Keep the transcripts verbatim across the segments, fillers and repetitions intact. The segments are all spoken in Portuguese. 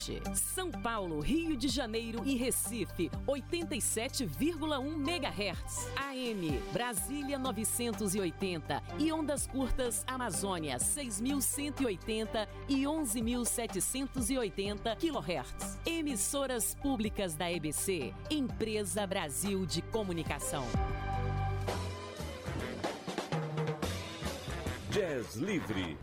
São Paulo, Rio de Janeiro e Recife, oitenta e sete vírgula um megahertz. A M, Brasília novecentos e oitenta e ondas curtas Amazônia seis mil cento e oitenta e onze mil setecentos e oitenta quilohertz. Emissoras públicas da E B C, Empresa Brasil de Comunicação. Jazz Livre.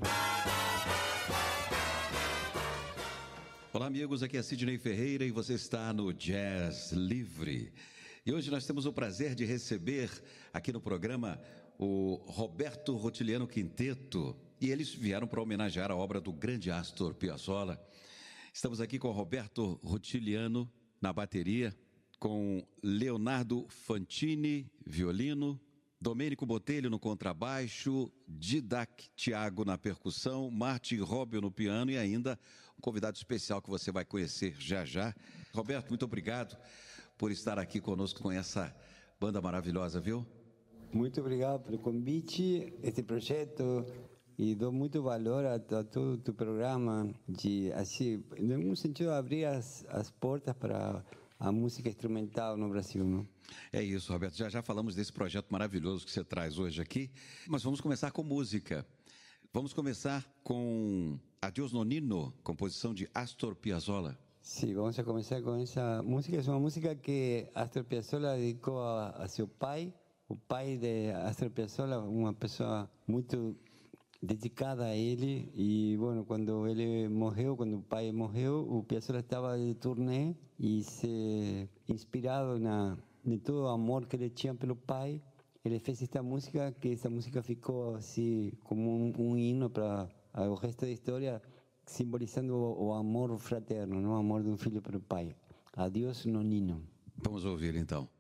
Olá amigos, aqui é Sidney Ferreira e você está no Jazz Livre. E hoje nós temos o prazer de receber aqui no programa o Roberto Rotiliano Quinteto. E eles vieram para homenagear a obra do grande Astor Piazzolla. Estamos aqui com o Roberto Rotiliano na bateria, com Leonardo Fantini, violino, Domênico Botelho no contrabaixo, Didac Thiago na percussão, Martin Robbio no piano e ainda um convidado especial que você vai conhecer já já. Roberto, muito obrigado por estar aqui conosco com essa banda maravilhosa, viu? Muito obrigado pelo convite, este projeto, e dou muito valor a, a todo o teu programa de, assim, em algum sentido, abrir as, as portas para a música instrumental no Brasil, não? É isso, Roberto. Já já falamos desse projeto maravilhoso que você traz hoje aqui, mas vamos começar com música. Vamos começar com Adiós Nonino, composição de Astor Piazzolla. Sim, vamos a começar com essa música. É uma música que Astor Piazzolla dedicou a, a seu pai. O pai de Astor Piazzolla, uma pessoa muito dedicada a ele. E, bueno, quando ele morreu, quando o pai morreu, o Piazzolla estava de turnê e se inspirado na de todo o amor que ele tinha pelo pai, ele fez esta música, que essa música ficou assim como um, um hino para o resto da história, simbolizando o, o amor fraterno, não? O amor de um filho pelo pai. Adiós, Nonino. Vamos ouvir então.